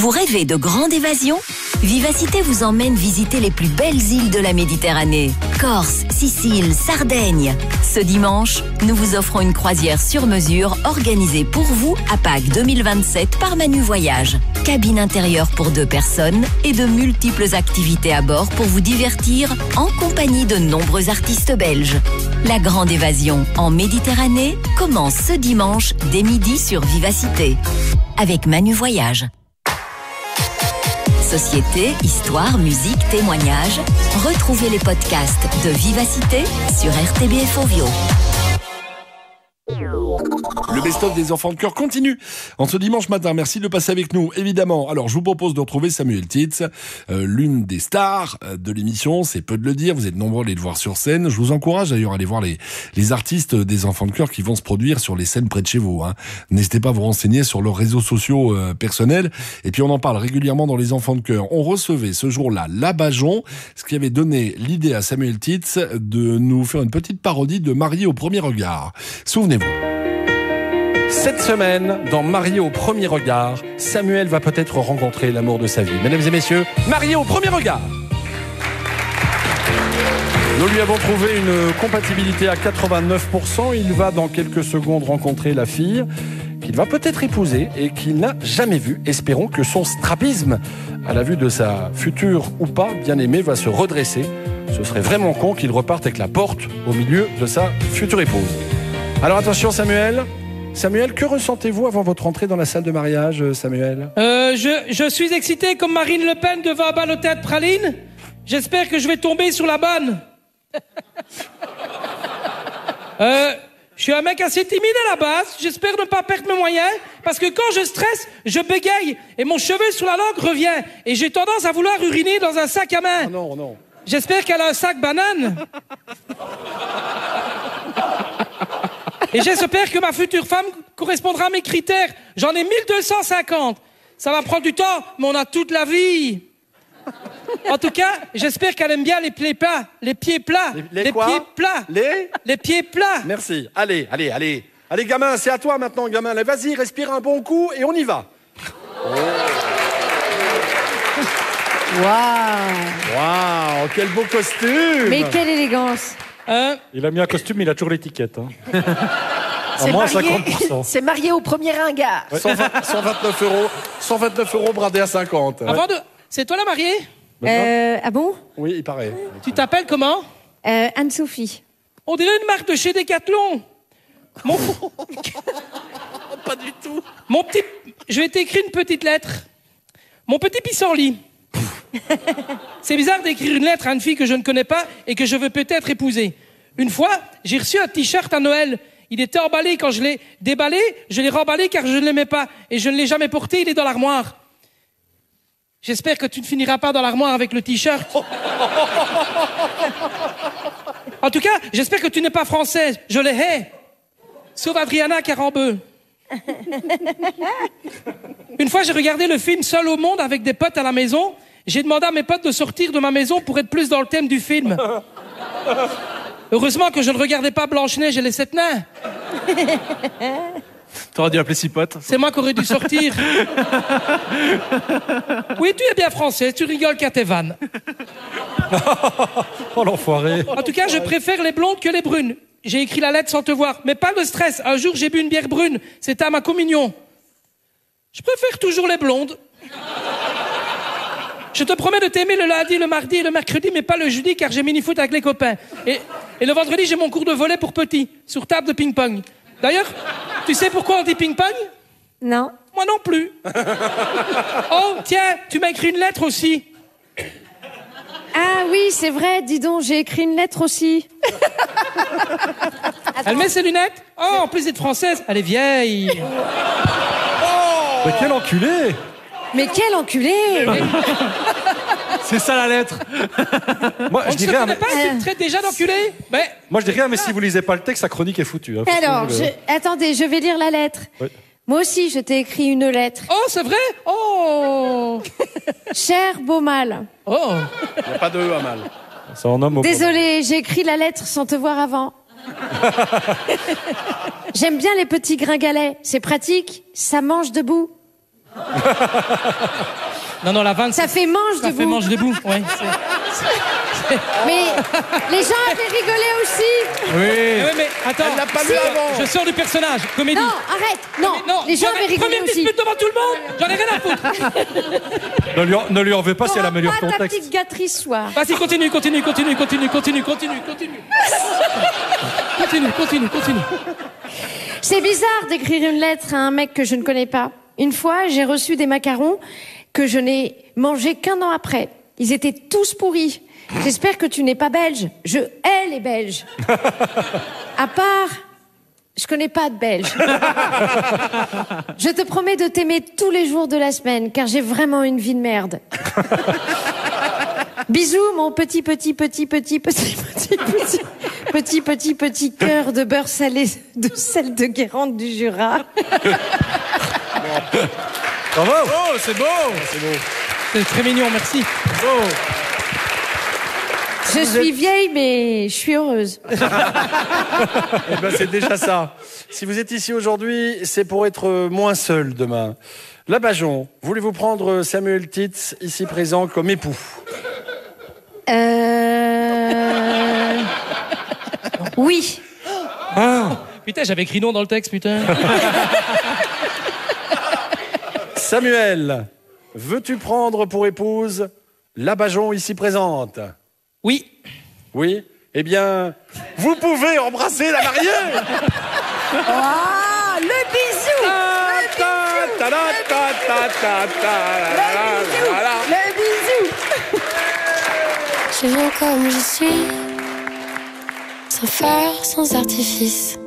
Vous rêvez de grande évasion ? Vivacité vous emmène visiter les plus belles îles de la Méditerranée. Corse, Sicile, Sardaigne. Ce dimanche, nous vous offrons une croisière sur mesure organisée pour vous à Pâques 2027 par Manu Voyage. Cabine intérieure pour 2 personnes et de multiples activités à bord pour vous divertir en compagnie de nombreux artistes belges. La grande évasion en Méditerranée commence ce dimanche dès midi sur Vivacité. Avec Manu Voyage. Société, histoire, musique, témoignages. Retrouvez les podcasts de Vivacité sur RTBF Ovio. Le best-of des enfants de cœur continue en ce dimanche matin. Merci de passer avec nous, évidemment. Alors, je vous propose de retrouver Samuel Titz, l'une des stars de l'émission. C'est peu de le dire. Vous êtes nombreux à aller le voir sur scène. Je vous encourage d'ailleurs à aller voir les artistes des enfants de cœur qui vont se produire sur les scènes près de chez vous. N'hésitez pas à vous renseigner sur leurs réseaux sociaux personnels. Et puis, on en parle régulièrement dans les enfants de cœur. On recevait ce jour-là Labajon, ce qui avait donné l'idée à Samuel Titz de nous faire une petite parodie de Marié au premier regard. Souvenez-vous. Cette semaine, dans Marié au premier regard, Samuel va peut-être rencontrer l'amour de sa vie. Mesdames et messieurs, Marié au premier regard. Nous lui avons trouvé une compatibilité à 89%. Il va dans quelques secondes rencontrer la fille qu'il va peut-être épouser et qu'il n'a jamais vue. Espérons que son strabisme, à la vue de sa future ou pas bien-aimée, va se redresser. Ce serait vraiment con qu'il reparte avec la porte au milieu de sa future épouse. Alors attention Samuel. Samuel, que ressentez-vous avant votre entrée dans la salle de mariage, Samuel ? Je suis excité comme Marine Le Pen devant un bal au théâtre praline. J'espère que je vais tomber sur la bonne. Je suis un mec assez timide à la base. J'espère ne pas perdre mes moyens. Parce que quand je stresse, je bégaye. Et mon cheveu sur la langue revient. Et j'ai tendance à vouloir uriner dans un sac à main. Oh non, non. J'espère qu'elle a un sac banane. Et j'espère que ma future femme correspondra à mes critères. J'en ai 1250. Ça va prendre du temps, mais on a toute la vie. En tout cas, j'espère qu'elle aime bien les pieds plats. Les pieds plats. Les quoi ? Pieds plats. Les pieds plats. Merci. Allez. Allez, gamin, c'est à toi maintenant, gamin. Allez, vas-y, respire un bon coup et on y va. Waouh, quel beau costume. Mais quelle élégance. Il a mis un costume, il a toujours l'étiquette. À moins 50%. C'est marié au premier ringard. Ouais. 129 euros bradés à 50. C'est toi la mariée ? Ah bon ? Oui, il paraît. Tu t'appelles comment ? Anne-Sophie. On dirait une marque de chez Decathlon. Pas du tout. Je vais t'écrire une petite lettre. Mon petit pissenlit. C'est bizarre d'écrire une lettre à une fille que je ne connais pas et que je veux peut-être épouser. Une fois, j'ai reçu un t-shirt à Noël. Il était emballé. Quand je l'ai déballé, je l'ai remballé car je ne l'aimais pas. Et je ne l'ai jamais porté, il est dans l'armoire. J'espère que tu ne finiras pas dans l'armoire avec le t-shirt. En tout cas, j'espère que tu n'es pas française. Je les hais. Sauf Adriana Carambeu. Une fois, j'ai regardé le film Seul au monde avec des potes à la maison. J'ai demandé à mes potes de sortir de ma maison pour être plus dans le thème du film. Heureusement que je ne regardais pas Blanche-Neige et les 7 nains. T'aurais dû appeler 6 potes. C'est moi qui aurais dû sortir. Oui, tu es bien français, tu rigoles qu'à tes vannes. Oh l'enfoiré. En tout cas, je préfère les blondes que les brunes. J'ai écrit la lettre sans te voir. Mais pas de stress, un jour j'ai bu une bière brune. C'était à ma communion. Je préfère toujours les blondes. Je te promets de t'aimer le lundi, le mardi et le mercredi, mais pas le jeudi, car j'ai mini-foot avec les copains. Et le vendredi, j'ai mon cours de volley pour petits, sur table de ping-pong. D'ailleurs, tu sais pourquoi on dit ping-pong ? Non. Moi non plus. Oh, tiens, tu m'as écrit une lettre aussi. Ah oui, c'est vrai, dis donc, j'ai écrit une lettre aussi. Elle met ses lunettes ? Oh, en plus d'être française, elle est vieille. Mais quel enculé. Mais quel enculé. C'est ça la lettre. Moi, On je ne se dirais, connaît pas, tu te traites déjà d'enculé ? Ben, moi, je dis rien, mais si vous lisez pas le texte, sa chronique est foutue. Alors, attendez, je vais lire la lettre. Oui. Moi aussi, je t'ai écrit une lettre. oh, c'est vrai ? Oh. Cher beau mal. Oh. Il n'y a pas de E à mal. C'est en homme au Désolée, j'ai écrit la lettre sans te voir avant. J'aime bien les petits gringalets. C'est pratique, ça mange debout. Non, la vanne, Ça fait manche ça debout. fait manche debout. Ouais, Mais les gens avaient rigolé aussi. ouais, mais attends, Elle l'a pas vu avant. je sors du personnage, comédie. Non, arrête. Non, les gens avaient rigolé Première aussi. dispute devant tout le monde, j'en ai rien à foutre. Ne lui en veux pas si elle améliore ton ta texte. petite gâterie ce soir. Vas-y, continue. Continue. C'est bizarre d'écrire une lettre à un mec que je ne connais pas. Une fois, j'ai reçu des macarons que je n'ai mangés qu'1 an après. Ils étaient tous pourris. J'espère que tu n'es pas belge. Je hais les Belges. À part, je connais pas de Belges. Je te promets de t'aimer tous les jours de la semaine, car j'ai vraiment une vie de merde. Bisous, mon petit cœur de beurre salé de sel de Guérande du Jura. Bravo. Oh, c'est beau. C'est très mignon, merci. Je suis vieille, mais je suis heureuse. Eh ben, c'est déjà ça. Si vous êtes ici aujourd'hui, c'est pour être moins seul demain. Labajon, voulez-vous prendre Samuel Titz, ici présent, comme époux? Oui. Putain, j'avais écrit non dans le texte, putain. Samuel, veux-tu prendre pour épouse Labajon, ici présente? Oui. Oui? Eh bien, vous pouvez embrasser la mariée! Ah, le bisou. Le bisou. Je viens comme je suis, sans phare, sans artifice.